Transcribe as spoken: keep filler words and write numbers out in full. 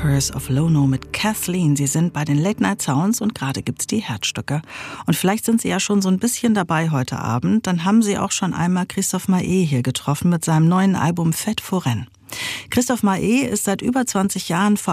Keepers of Lono mit Kathleen. Sie sind bei den Late Night Sounds und gerade gibt's die Herzstücke. Und vielleicht sind Sie ja schon so ein bisschen dabei heute Abend. Dann haben Sie auch schon einmal Christophe Maé hier getroffen mit seinem neuen Album Fête Foraine. Christophe Maé ist seit über zwanzig Jahren vor